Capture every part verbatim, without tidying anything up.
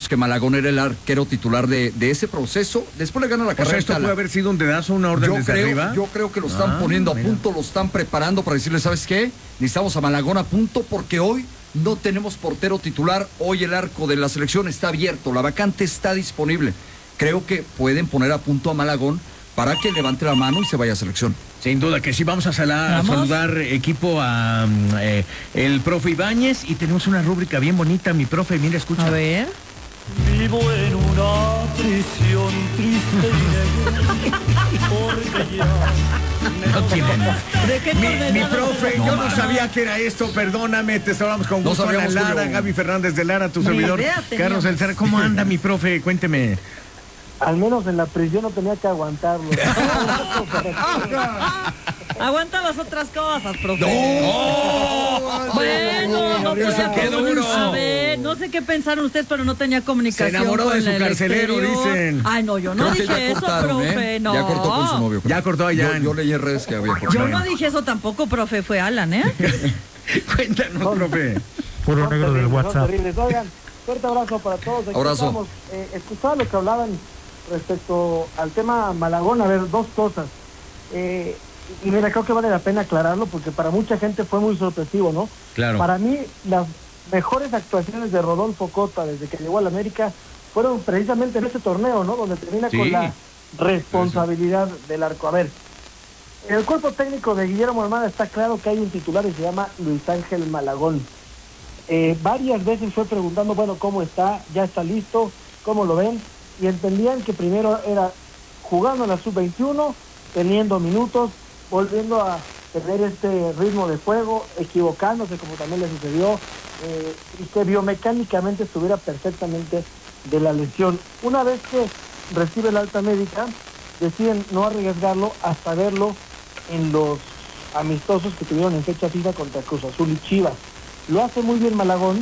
que Malagón era el arquero titular de, de ese proceso. Después le gana la carrera. O sea, ¿esto puede haber sido un dedazo, una orden yo desde creo, arriba? Yo creo que lo están ah, poniendo a mira. punto, lo están preparando para decirle, ¿sabes qué? Necesitamos a Malagón a punto porque hoy no tenemos portero titular. Hoy el arco de la selección está abierto, la vacante está disponible. Creo que pueden poner a punto a Malagón para que levante la mano y se vaya a selección. Sin duda que sí, vamos a, sala, a saludar equipo a eh, el profe Ibáñez y tenemos una rúbrica bien bonita, mi profe, mira, escucha. A ver. Vivo en una prisión triste y negra, porque ya... No tienen. ¿De qué mi, mi profe, no, yo man. no sabía que era esto, perdóname, te saludamos con No gusto. Ana Lara, Julio. Gaby Fernández de Lara, tu Ni servidor, idea Carlos teníamos. Elcer. ¿Cómo anda mi profe? Cuénteme. Al menos en la prisión no tenía que aguantarlo. Aguanta las otras cosas, profe. ¡No! Bueno, no Eso qué duro. A ver, no sé qué pensaron ustedes, pero no tenía comunicación. Se enamoró de con su el carcelero, exterior. dicen. Ay, no, yo no Creo que dije ya eso, cortaron, profe. ¿eh? No. Ya cortó con su novio. Ya cortó allá. Yo, yo leí en redes que había cortado. Yo no dije eso tampoco, profe, fue Alan, ¿eh? Cuéntanos, profe. Puro Son negro del terribles, son WhatsApp. terribles. Oigan, fuerte abrazo para todos. Aquí Abrazo. estamos. Eh, escuchaba lo que hablaban respecto al tema Malagón. A ver, dos cosas. Eh, y mira, creo que vale la pena aclararlo porque para mucha gente fue muy sorpresivo, ¿no? Claro. Para mí, las mejores actuaciones de Rodolfo Cota desde que llegó a la América fueron precisamente en este torneo, ¿no? Donde termina Sí. con la responsabilidad del arco. A ver, en el cuerpo técnico de Guillermo Almada está claro que hay un titular y se llama Luis Ángel Malagón. Eh, varias veces fue preguntando, bueno, ¿cómo está? ¿Ya está listo? ¿Cómo lo ven? Y entendían que primero era jugando en la sub veintiuno, teniendo minutos, volviendo a tener este ritmo de juego, equivocándose como también le sucedió, eh, y que biomecánicamente estuviera perfectamente de la lesión. Una vez que recibe la alta médica, deciden no arriesgarlo hasta verlo en los amistosos que tuvieron en fecha FIFA contra Cruz Azul y Chivas. Lo hace muy bien Malagón,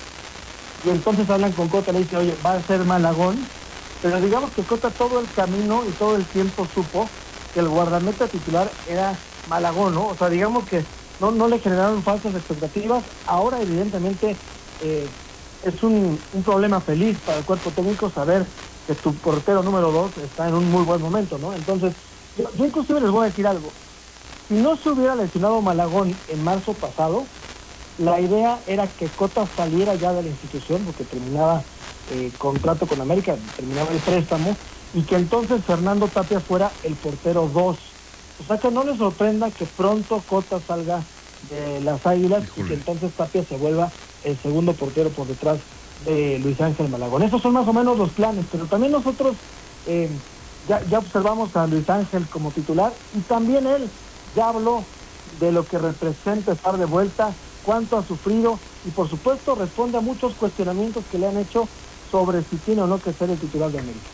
y entonces hablan con Cota, le dice, oye, va a ser Malagón, pero digamos que Cota todo el camino y todo el tiempo supo que el guardameta titular era Malagón, ¿no? O sea, digamos que no, no le generaron falsas expectativas. Ahora, evidentemente, eh, es un, un problema feliz para el cuerpo técnico saber que tu portero número dos está en un muy buen momento, ¿no? Entonces, yo, yo inclusive les voy a decir algo. Si no se hubiera lesionado Malagón en marzo pasado, la idea era que Cota saliera ya de la institución, porque terminaba eh, contrato con América, terminaba el préstamo, y que entonces Fernando Tapia fuera el portero dos. O sea que no les sorprenda que pronto Cota salga de las Águilas. Híjole. Y que entonces Tapia se vuelva el segundo portero por detrás de Luis Ángel Malagón. Esos son más o menos los planes, pero también nosotros eh, ya, ya observamos a Luis Ángel como titular y también él ya habló de lo que representa estar de vuelta, cuánto ha sufrido y por supuesto responde a muchos cuestionamientos que le han hecho sobre si tiene o no que ser el titular de América.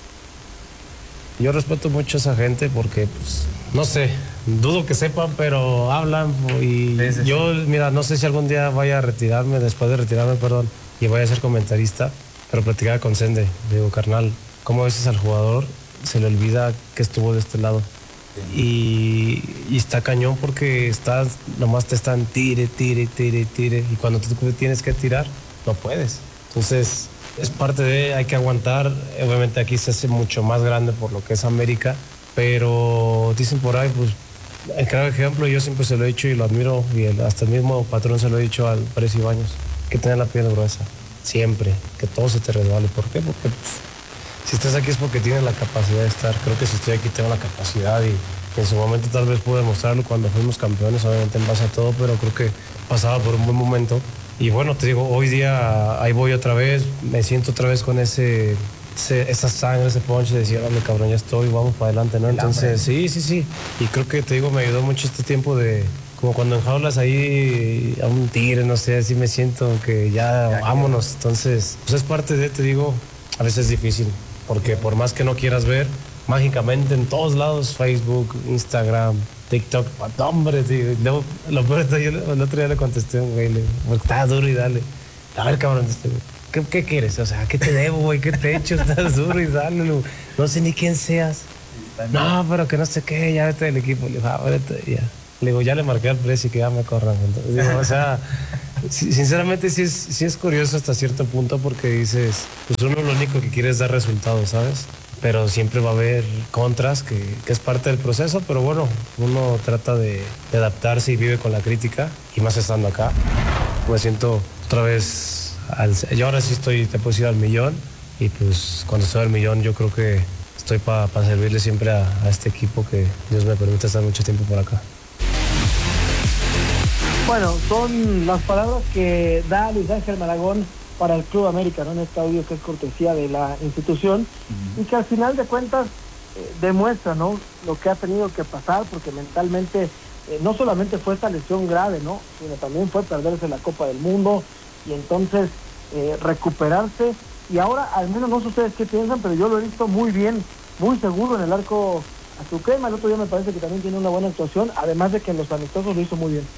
Yo respeto mucho a esa gente porque, pues, no sé, dudo que sepan, pero hablan y sí, sí, yo, sí. Mira, no sé si algún día vaya a retirarme, después de retirarme, perdón, y vaya a ser comentarista, pero platicaba con Sende, digo, carnal, ¿cómo a veces al jugador se le olvida que estuvo de este lado? Y, y está cañón porque estás, nomás te están tire, tire, tire, tire, y cuando tú tienes que tirar, no puedes. Entonces, es parte de, hay que aguantar. Obviamente aquí se hace mucho más grande por lo que es América, pero dicen por ahí, pues, el claro ejemplo, yo siempre se lo he dicho y lo admiro, y el, hasta el mismo patrón se lo he dicho al Pérez Ibáñez, que tener la piel gruesa, siempre, que todo se te resbale. ¿Por qué? Porque pues, si estás aquí es porque tienes la capacidad de estar. Creo que si estoy aquí tengo la capacidad y en su momento tal vez pude demostrarlo cuando fuimos campeones, obviamente en base a todo, pero creo que pasaba por un buen momento. Y bueno, te digo, hoy día ahí voy otra vez, me siento otra vez con ese, ese esa sangre, ese punch de decir, dale cabrón, ya estoy, vamos para adelante, ¿no? Entonces, sí, sí, sí. Y creo que, te digo, me ayudó mucho este tiempo de, como cuando enjaulas ahí a un tigre, no sé, así me siento que ya, ya vámonos. Entonces, pues es parte de, te digo, a veces es difícil, porque por más que no quieras ver, mágicamente en todos lados, Facebook, Instagram, TikTok, hombre, tío. Luego, lo peor es que yo el otro día le contesté a un güey, le digo, está duro y dale. A ver, cabrón, ¿qué, qué quieres? O sea, ¿qué te debo, güey? ¿Qué te he hecho? Estás duro y dale. No sé ni quién seas. No, pero que no sé qué, ya vete del equipo. Le digo, ah, vete, ya. Le digo, ya le marqué al precio y que ya me corran. Entonces, digo, o sea, Sí, sinceramente sí es, sí es curioso hasta cierto punto porque dices, pues uno lo único que quiere es dar resultados, ¿sabes? Pero siempre va a haber contras, que, que es parte del proceso, pero bueno, uno trata de, de adaptarse y vive con la crítica, y más estando acá. Me siento otra vez, al, yo ahora sí estoy, te puedo decir, al millón, y pues cuando estoy al millón yo creo que estoy para pa servirle siempre a, a este equipo que Dios me permite estar mucho tiempo por acá. Bueno, son las palabras que da Luis Ángel Malagón para el Club América, ¿no? En este audio que es cortesía de la institución, uh-huh. y que al final de cuentas eh, demuestra, ¿no?, lo que ha tenido que pasar, porque mentalmente eh, no solamente fue esta lesión grave, ¿no?, sino también fue perderse la Copa del Mundo, y entonces eh, recuperarse, y ahora, al menos no sé ustedes qué piensan, pero yo lo he visto muy bien, muy seguro en el arco azucrema. El otro día me parece que también tiene una buena actuación, además de que en los amistosos lo hizo muy bien.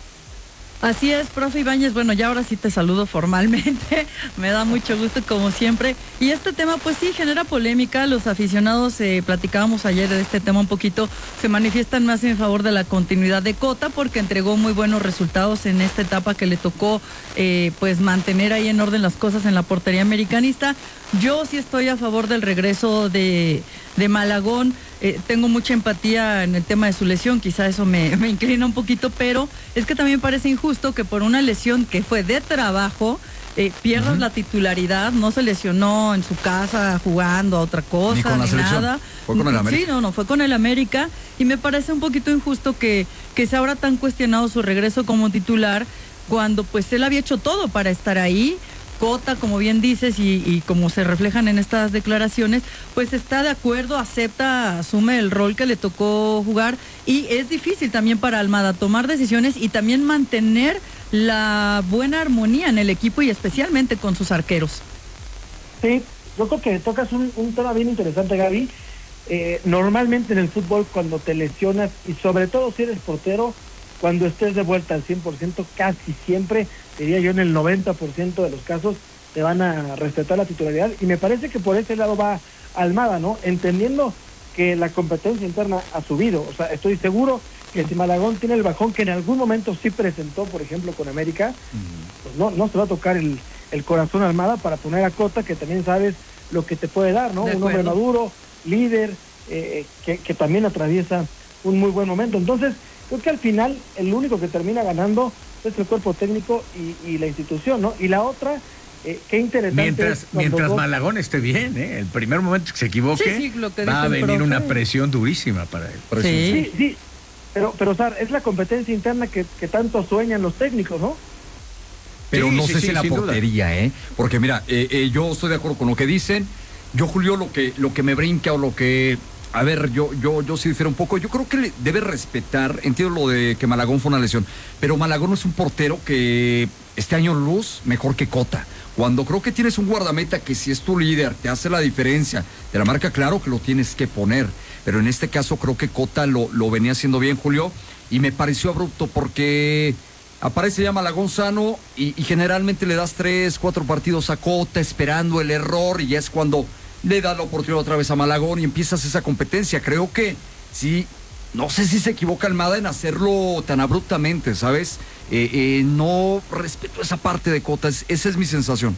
Así es, profe Ibáñez. Bueno, ya ahora sí te saludo formalmente. Me da mucho gusto, como siempre. Y este tema, pues sí, genera polémica. Los aficionados, eh, platicábamos ayer de este tema un poquito, se manifiestan más en favor de la continuidad de Cota, porque entregó muy buenos resultados en esta etapa que le tocó, eh, pues, mantener ahí en orden las cosas en la portería americanista. Yo sí estoy a favor del regreso de, de Malagón. Eh, tengo mucha empatía en el tema de su lesión, quizá eso me, me inclina un poquito, pero es que también parece injusto que por una lesión que fue de trabajo, eh, pierdas uh-huh. la titularidad. No se lesionó en su casa jugando a otra cosa, ni, con la ni nada. Fue con el América. Sí, no, no, fue con el América, y me parece un poquito injusto que, que sea ahora tan cuestionado su regreso como titular, cuando pues él había hecho todo para estar ahí. Cota, como bien dices, y, y como se reflejan en estas declaraciones, pues está de acuerdo, acepta, asume el rol que le tocó jugar, y es difícil también para Almada tomar decisiones y también mantener la buena armonía en el equipo, y especialmente con sus arqueros. Sí, yo creo que tocas un, un tema bien interesante, Gaby. Eh, normalmente en el fútbol, cuando te lesionas, y sobre todo si eres portero, cuando estés de vuelta al cien por ciento, casi siempre, diría yo en el noventa por ciento de los casos, te van a respetar la titularidad, y me parece que por ese lado va Almada, ¿no? Entendiendo que la competencia interna ha subido. O sea, estoy seguro que si Malagón tiene el bajón que en algún momento sí presentó, por ejemplo, con América, uh-huh. pues no, no se va a tocar el, el corazón a Almada para poner a Cota, que también sabes lo que te puede dar, ¿no? Un hombre maduro, líder, eh, que, que también atraviesa un muy buen momento. Entonces, creo que al final el único que termina ganando es el cuerpo técnico y, y la institución, ¿no? Y la otra, eh, qué interesante. Mientras, mientras vos... Malagón esté bien, ¿eh? El primer momento que se equivoque, sí, sí, lo que va a venir profe. Una presión durísima para él. Sí, sí, sí. Pero, pero, Sar, es la competencia interna que, que tanto sueñan los técnicos, ¿no? Pero sí, no sí, sé sí, si la portería, duda. ¿eh? Porque mira, eh, eh, yo estoy de acuerdo con lo que dicen. Yo, Julio, lo que, lo que me brinca o lo que... A ver, yo, yo, yo sí difiero un poco. Yo creo que le debe respetar, entiendo lo de que Malagón fue una lesión, pero Malagón es un portero que este año luz mejor que Cota. Cuando creo que tienes un guardameta que si es tu líder, te hace la diferencia, te la marca, claro que lo tienes que poner. Pero en este caso creo que Cota lo, lo venía haciendo bien, Julio, y me pareció abrupto porque aparece ya Malagón sano y, y generalmente le das tres, cuatro partidos a Cota esperando el error, y ya es cuando le da la oportunidad otra vez a Malagón y empiezas esa competencia. Creo que sí, no sé si se equivoca Almada en hacerlo tan abruptamente, ¿sabes? Eh, eh, no respeto esa parte de Cota, es, esa es mi sensación.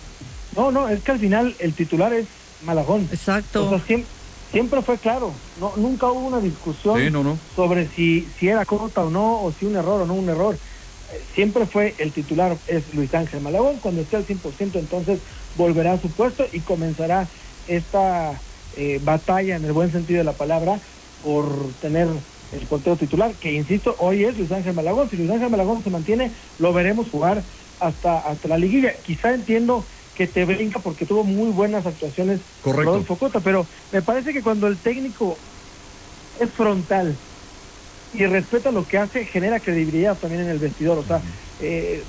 No, no, es que al final el titular es Malagón. Exacto. O sea, siempre, siempre fue claro, no, nunca hubo una discusión sí, no, no. sobre si, si era Cota o no, o si un error o no un error. Eh, siempre fue el titular, es Luis Ángel Malagón. Cuando esté al cien por ciento, entonces volverá a su puesto y comenzará esta eh, batalla, en el buen sentido de la palabra, por tener el portero titular, que insisto, hoy es Luis Ángel Malagón. Si Luis Ángel Malagón se mantiene, lo veremos jugar hasta, hasta la liguilla. Quizá entiendo que te brinca porque tuvo muy buenas actuaciones Rodolfo Cota, pero me parece que cuando el técnico es frontal y respeta lo que hace, genera credibilidad también en el vestidor. O sea, eh,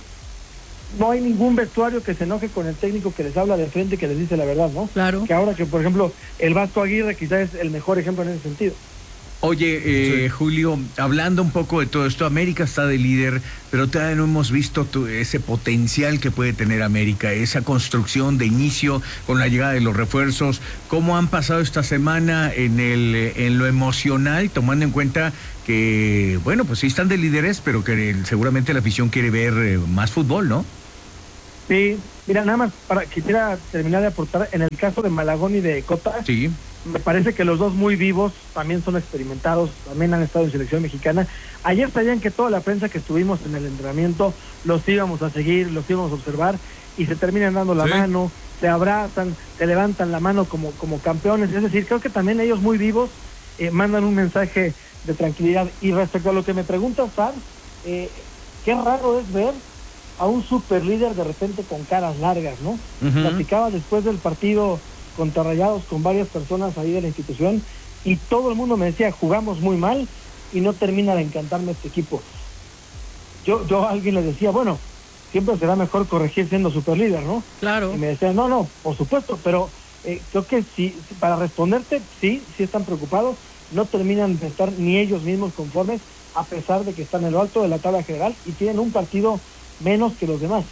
no hay ningún vestuario que se enoje con el técnico que les habla de frente, que les dice la verdad, ¿no? Claro. Que ahora que, por ejemplo, el Vasco Aguirre quizás es el mejor ejemplo en ese sentido. Oye, eh, sí. Julio, hablando un poco de todo esto, América está de líder, pero todavía no hemos visto tu, ese potencial que puede tener América, esa construcción de inicio con la llegada de los refuerzos. ¿Cómo han pasado esta semana en, el, en lo emocional, tomando en cuenta que, bueno, pues sí están de líderes, pero que seguramente la afición quiere ver eh, más fútbol, ¿no? Sí, mira, nada más, para quisiera terminar de aportar, en el caso de Malagón y de Cota, sí. Me parece que los dos muy vivos, también son experimentados, también han estado en selección mexicana. Ayer sabían que toda la prensa que estuvimos en el entrenamiento los íbamos a seguir, los íbamos a observar y se terminan dando la ¿Sí? mano, se abrazan, se levantan la mano como, como campeones. Es decir, creo que también ellos muy vivos eh, mandan un mensaje de tranquilidad. Y respecto a lo que me preguntas, Sam, eh, qué raro es ver a un super líder de repente con caras largas, ¿no? Uh-huh. Platicaba después del partido contra Rayados con varias personas ahí de la institución y todo el mundo me decía, jugamos muy mal y no termina de encantarme este equipo. Yo yo a alguien le decía, bueno, siempre será mejor corregir siendo superlíder, ¿no? Claro. Y me decía, no, no, por supuesto, pero eh, creo que sí, para responderte, sí, sí están preocupados, no terminan de estar ni ellos mismos conformes, a pesar de que están en lo alto de la tabla general y tienen un partido menos que los demás.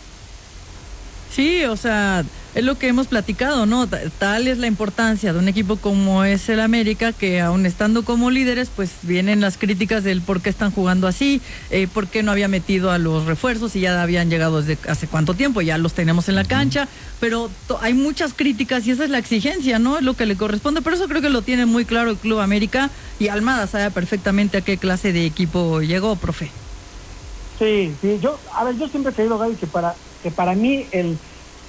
Sí, o sea, es lo que hemos platicado, ¿no? Tal es la importancia de un equipo como es el América, que aún estando como líderes, pues vienen las críticas del por qué están jugando así, eh, por qué no había metido a los refuerzos y ya habían llegado desde hace cuánto tiempo, ya los tenemos en la cancha, pero to- hay muchas críticas y esa es la exigencia, ¿no? Es lo que le corresponde, pero eso creo que lo tiene muy claro el Club América y Almada sabe perfectamente a qué clase de equipo llegó, profe. Sí, sí, yo, a ver, yo siempre he creído, Gaby, que para, que para mí el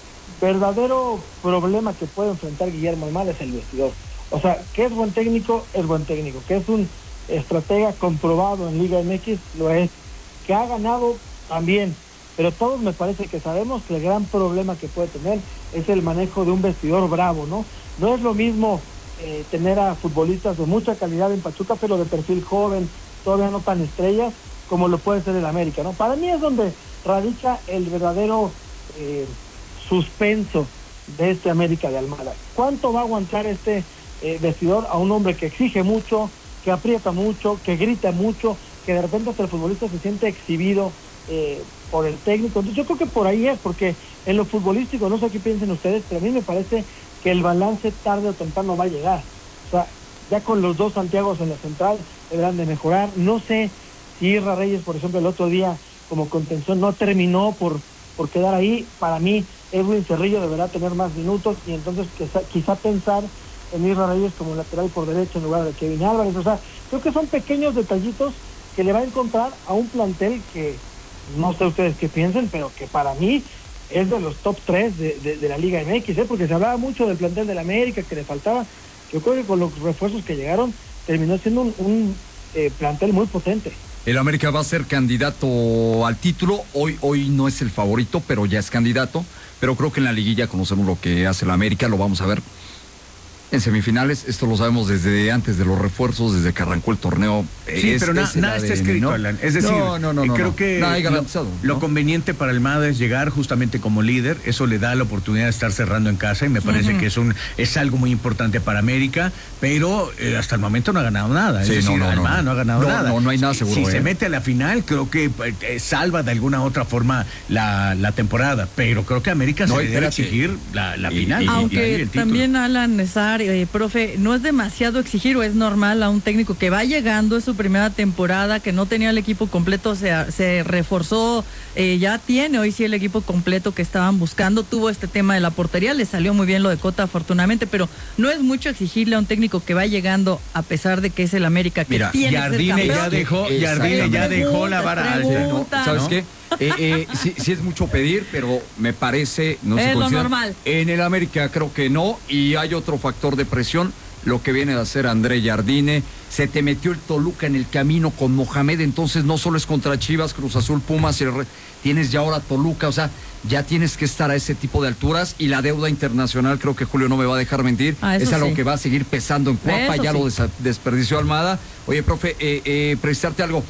verdadero problema que puede enfrentar Guillermo Almada es el vestidor. O sea, que es buen técnico, es buen técnico, que es un estratega comprobado en Liga M X, lo es, que ha ganado también, pero todos me parece que sabemos que el gran problema que puede tener es el manejo de un vestidor bravo, ¿no? No es lo mismo eh, tener a futbolistas de mucha calidad en Pachuca, pero de perfil joven, todavía no tan estrellas, como lo puede ser el América, ¿no? Para mí es donde radica el verdadero eh, suspenso de este América de Almada. ¿Cuánto va a aguantar este eh, vestidor a un hombre que exige mucho, que aprieta mucho, que grita mucho, que de repente hasta el futbolista se siente exhibido eh, por el técnico? Entonces yo creo que por ahí es, porque en lo futbolístico, no sé qué piensen ustedes, pero a mí me parece que el balance tarde o temprano va a llegar. O sea, ya con los dos Santiagos en la central deberán de mejorar. No sé si Irra Reyes, por ejemplo, el otro día como contención no terminó por, por quedar ahí. Para mí, Edwin Cerrillo deberá tener más minutos y entonces quizá, quizá pensar en Irra Reyes como lateral por derecha en lugar de Kevin Álvarez. O sea, creo que son pequeños detallitos que le va a encontrar a un plantel que, no sé ustedes qué piensen, pero que para mí es de los top tres de, de, de la Liga M X, ¿eh? Porque se hablaba mucho del plantel del América, que le faltaba. Yo creo que con los refuerzos que llegaron terminó siendo un, un eh, plantel muy potente. El América va a ser candidato al título. Hoy, hoy no es el favorito, pero ya es candidato. Pero creo que en la liguilla conocemos lo que hace el América, lo vamos a ver en semifinales. Esto lo sabemos desde antes de los refuerzos, desde que arrancó el torneo. Sí, es, pero na, nada está escrito, ¿no? Alan. Es decir, no, no, no, no, creo no. que Nada hay garantizado, lo, ¿no? lo conveniente para el Almada es llegar justamente como líder. Eso le da la oportunidad de estar cerrando en casa y me parece uh-huh. que es un es algo muy importante para América, pero eh, hasta el momento no ha ganado nada. Sí, es decir, no, no, Almada no, no ha ganado no, nada. No, no hay nada si, seguro. Si eh. se mete a la final, creo que eh, salva de alguna otra forma la, la temporada, pero creo que América no, se le debe exigir la, la y, final. Y, y, Aunque y el también Alan Nezar, eh, profe, no es demasiado exigir o es normal a un técnico que va llegando, es su primera temporada, que no tenía el equipo completo, se, se reforzó, eh, ya tiene hoy sí el equipo completo que estaban buscando, tuvo este tema de la portería, le salió muy bien lo de Cota afortunadamente, pero no es mucho exigirle a un técnico que va llegando a pesar de que es el América que Mira, tiene Jardine ya dejó, Jardine ya dejó la vara alta, ¿no? ¿Sabes ¿no? qué? Eh, eh, sí, sí es mucho pedir, pero me parece, no sé, es lo normal. En el América creo que no, y hay otro factor de presión, lo que viene a hacer André Jardine. Se te metió el Toluca en el camino con Mohamed, entonces no solo es contra Chivas, Cruz Azul, Pumas, y el re... tienes ya ahora Toluca, o sea, ya tienes que estar a ese tipo de alturas, y la deuda internacional, creo que Julio no me va a dejar mentir, ah, es algo sí. que va a seguir pesando en Cuapa, eso ya sí. lo des desperdició Almada. Oye, profe, eh, eh, precisarte algo.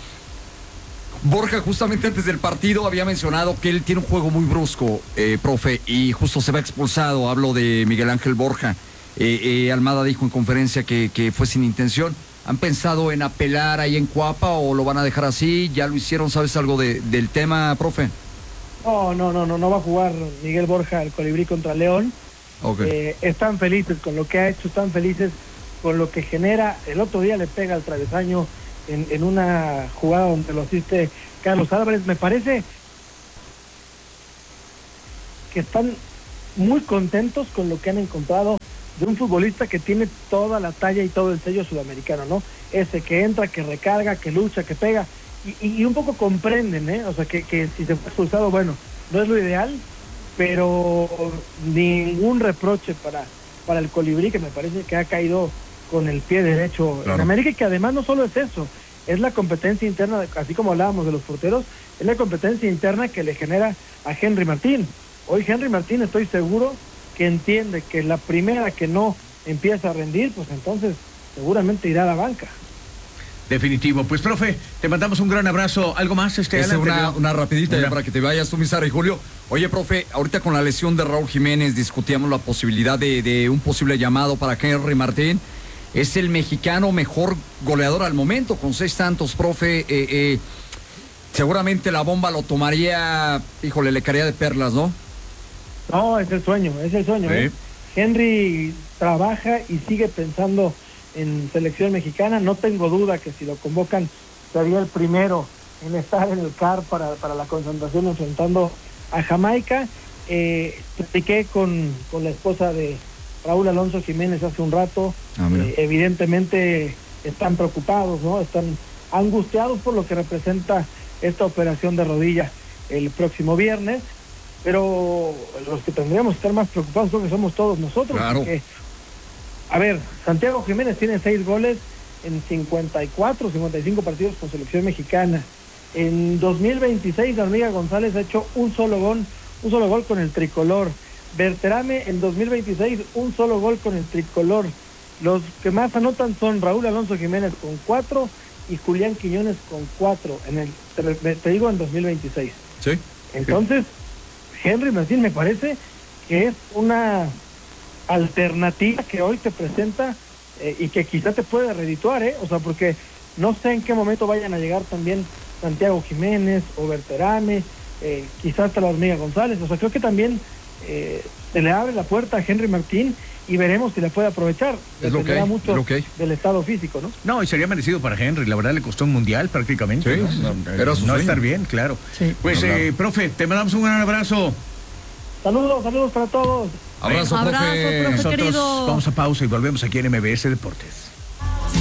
Borja justamente antes del partido había mencionado que él tiene un juego muy brusco, eh, profe, y justo se va expulsado. Hablo de Miguel Ángel Borja. Eh, eh, Almada dijo en conferencia que, que fue sin intención. ¿Han pensado en apelar ahí en Cuapa o lo van a dejar así? ¿Ya lo hicieron? ¿Sabes algo de, del tema, profe? No, no, no, no, no va a jugar Miguel Borja el Colibrí contra León. Okay. Eh, están felices con lo que ha hecho, están felices con lo que genera. El otro día le pega al travesaño en, en una jugada donde lo asiste Carlos Álvarez. Me parece que están muy contentos con lo que han encontrado de un futbolista que tiene toda la talla y todo el sello sudamericano, ¿no? Ese que entra, que recarga, que lucha, que pega, y, y un poco comprenden, ¿eh? O sea, que, que si se fue expulsado, bueno, no es lo ideal, pero ningún reproche para, para el Colibrí, que me parece que ha caído con el pie derecho claro. en América, y que además no solo es eso, es la competencia interna, así como hablábamos de los porteros, es la competencia interna que le genera a Henry Martín. Hoy Henry Martín, estoy seguro que entiende que la primera que no empieza a rendir, pues entonces seguramente irá a la banca. Definitivo. Pues, profe, te mandamos un gran abrazo. ¿Algo más? Este, es una, una rapidita ya para que te vayas tú, mi Sara y Julio. Oye, profe, ahorita con la lesión de Raúl Jiménez discutíamos la posibilidad de, de un posible llamado para Henry Martín. Es el mexicano mejor goleador al momento, con seis tantos, profe. Eh, eh, seguramente la bomba lo tomaría, híjole, le caería de perlas, ¿no? No, es el sueño, es el sueño. Sí. ¿eh? Henry trabaja y sigue pensando en selección mexicana. No tengo duda que si lo convocan sería el primero en estar en el C A R para, para la concentración enfrentando a Jamaica. Eh, platiqué con, con la esposa de Raúl Alonso Jiménez hace un rato. Ah, eh, evidentemente están preocupados, ¿no? Están angustiados por lo que representa esta operación de rodilla el próximo viernes. Pero los que tendríamos que estar más preocupados creo que somos todos nosotros. Claro. Porque, a ver, Santiago Jiménez tiene seis goles en cincuenta y cuatro, cincuenta y cinco partidos con selección mexicana. En dos mil veintiséis, Hormiga González ha hecho un solo gol, un solo gol con el tricolor. Berterame en dos mil veintiséis, un solo gol con el tricolor. Los que más anotan son Raúl Alonso Jiménez con cuatro y Julián Quiñones con cuatro. En el, te, te digo, en dos mil veintiséis. Sí. Entonces, Henry Martín me parece que es una alternativa que hoy te presenta eh, y que quizá te puede redituar, ¿eh? O sea, porque no sé en qué momento vayan a llegar también Santiago Jiménez o Berterame, eh, quizás hasta la Hormiga González. O sea, creo que también eh, se le abre la puerta a Henry Martín y veremos si la puede aprovechar. Es lo que hay, mucho es lo que hay. Del estado físico, ¿no? No, y sería merecido para Henry. La verdad le costó un mundial prácticamente. Sí, ¿no? no, era no estar bien, claro. Sí. Pues, no, claro. eh, profe, te mandamos un gran abrazo. Saludos, saludos para todos. Abrazo, Abrazo, profe. profe Nosotros querido. vamos a pausa y volvemos aquí en M B S Deportes.